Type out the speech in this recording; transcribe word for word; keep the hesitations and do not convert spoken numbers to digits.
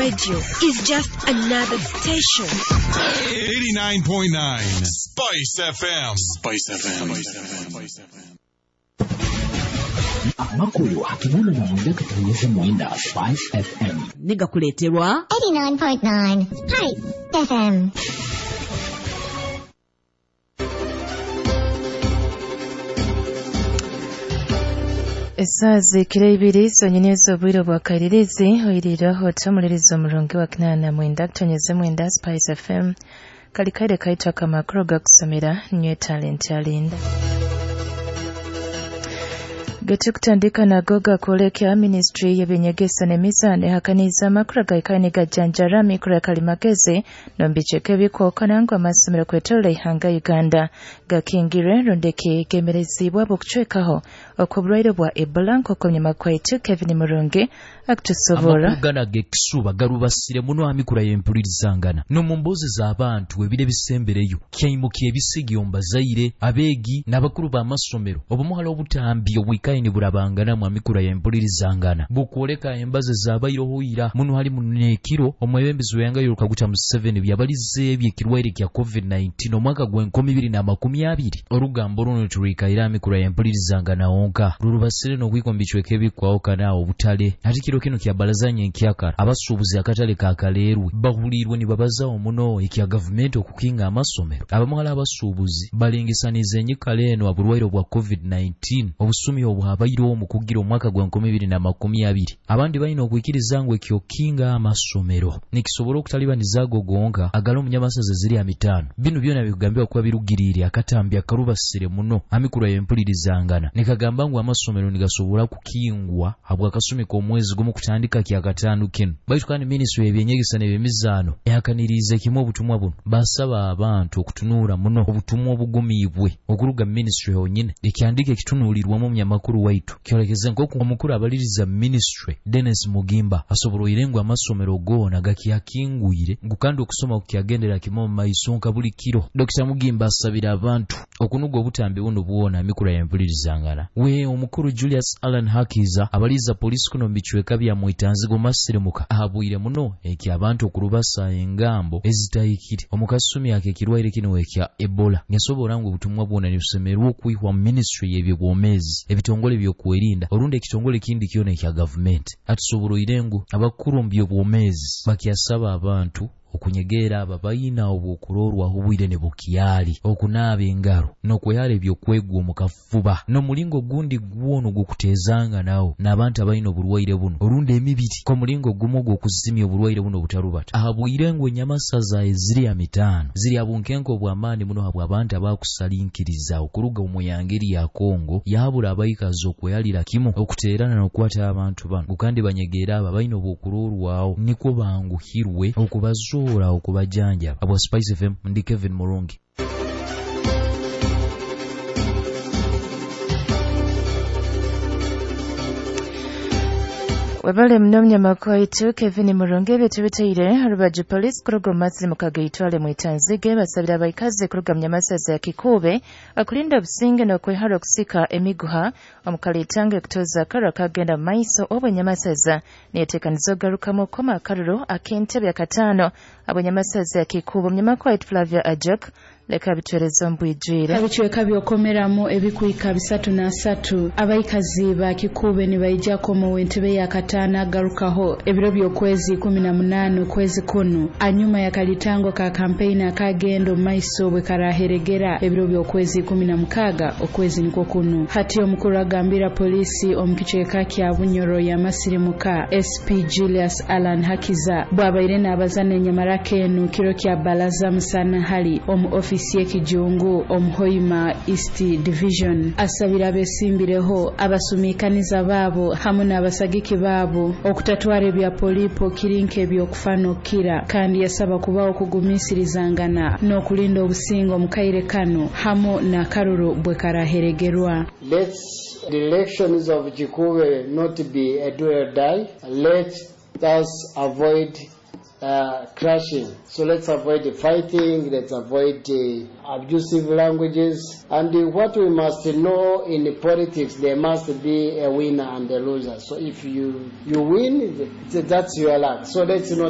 radio is just another station. eighty-nine point nine Spice F M. Spice F M. Spice F M. Amakulu hakimana na mwenda katengeneza mwenda Spice F M. Niga kuleterwa eighty-nine point nine Spice F M. Esazi kireibiri sonyenezo bwiro bwa karirizi oirira hotamulirizo mulonge wa kinana mwenda tonyeze mwenda Spice F M kalikaire kaitwa kama kroga kusomera nye talent yalinda Getu kutandika na goga kuelekea ministry y'eby'enyegesa n'emizane hakaniza makuru gaikane gajanjara mikuru ya kalimagezi nombicheke bikoka nangwa amasomero kwetole ihanga Uganda gakingire rondeke gemerezibwa bukuchwekaho okubulwaire bwa Ebola nkokomye makwaitu Kevin Murungi akutusobora amagana gekisuba garubasire muno amikura y'empulirizangana no mumbozi z'abantu ebire bisembereyo kyayimukiye bisigiyomba zaire abegi n'abakuru ba masomero obumuhala obutambi obwikaye ni burabangana mu amikura y'empulirizangana bukoleka embaze z'abayirohoira muno hali munekiro omwebembezo yanga yoruka guta mu seven byabalize byekirwaire kya covid nineteen omwaka gwa nkumi na makumi abiri orugambo runo turikaira amikura y'empulirizangana onka rurubasire no kwikombichweke bikwawo kana obutale atikiro kino kya balazanye nkyakara abasubuzi akatale kakaleerwe bahulirwe ni babaza omuno ekya government okukinga amasomero abamuhala abasubuzi balengesanize nyikale eno abulwaire bwa covid nineteen obusumi obwabayiro mu kugira omwaka gwa nkumi na makumi abiri abandi bayina okuyikiriza ngwe kyokinga amasomero nikisobola okutalibaniza gogonga agalo munyamasaze ziri amitano bino byona bigambye okuba birugirire akatambi akarubasire muno amikuru y'empulirizangana nikagamba ngwe amasomero nigasobola kukingwa habwa kasumi ko mwezi gumu kutandika kya katanu kino baitu kandi ministry y'ebyenyegesa n'ebyemizano yakanirize kimwe obutumwa buno basaba abantu okutunura muno obutumwa obugumibwe okuruga ministry onyine ekyandike kitunulirwamu munyamakuru waitu kyolekeze nk'oku omukuru abaliriza ministry Dennis Mugimba asobola irengwa amasomero gona gakiyakingwire ngukandi okusoma kukyagendera kimwe mu maiso nka buli kiro Dr Mugimba asabira abantu okunuga obutambi buno buwona amikura y'empulirizangana we omukuru Julius Alan Hakiza abaliza polisi kuno mbichweka bya muitanzigo masirimuka ahabwire muno eki abantu okurubasa engambo ezitayikiri omukasumi yake kirwaire kino ekya Ebola nyasobola ngo obutumwa bwona nibusemerwa okuihwa ministry y'ebyo bwomezi ebitongole byokwerinda olunde ekitongole kindi kyona ekya government atusobola irengo abakuru mbyo bwomezi bakyasaba abantu okunyegera ababayina obukurorwa hubwire ne bukiyali okunaaba engaro nokweyala ebyokwegwa mu kafuba no mulingo gundi gwono gukutezanga nawo n'abantu abayina obulwaire buno olunde emibiri ko mulingo gumu gw'okuzimya obulwaire buno butarubata ahabwire ngo enyamasaza eziri amitano ziri abunkenko bw'amaani muno habwa abantu abakusalinkiriza okuruga mu yangeri ya Kongo yabula abayikazo okweyalira kimu okuteerana n'okwata abantu bano gukandi banyegera ababayina obukurorwawo niko banguhirwe okubazo ora okubajanja abo Spice F M ndi Kevin Murungi. Wabale mnomnya makwaitu Kevin Murungi betubiteire harubaji police kuruga mazzi mukagaitwale mwitanzige basabira abayikaze kuruga mnyamasaza ya Kikube akulinda obusinge n'okwehara okusika emiguha omukalitange kutoza karo kagenda maiso obwenyamasaza neyetekaniza ogarukamu koma akaruro ak'entebe ya katano abwenyamasaza ya Kikube mnyamakwaitu Flavia Ajak leka bitwereza mbwijire abichweka byokomeramu ebikuika bisatu na satu abayikazi ba Kikube ni bayijako mu wentebe ya katana garukaho ebiro byokwezi kumi na munane kwezi kuno anyuma ya kalitango ka campaign akagendo maiso bwe karaheregera ebiro byokwezi kumi na mukaga okwezi niko kuno hati omukuru agambira polisi omukichweka kya bunyoro ya masirimuka S P Julius Alan Hakiza bwabaire n'abazane nyamarake no kiro kya balaza musana hali omu office Kijungu omuhoima East Division asabira besimbireho abasumikaniza babo hamwe n'abasagiki babo okutatwara bya polipo kirinke byokufano kira kandi yasaba kubaho kugumisirizangana no kulinda obusingo mukaire kano hamwe na karuro bwe karaheregerwa. Let's the elections of Kikube not be a do or die. Let us avoid Uh, crashing. So let's avoid the fighting, let's avoid the abusive languages. And uh, what we must know in the politics, there must be a winner and a loser. So if you, you win, that's your luck. So let's not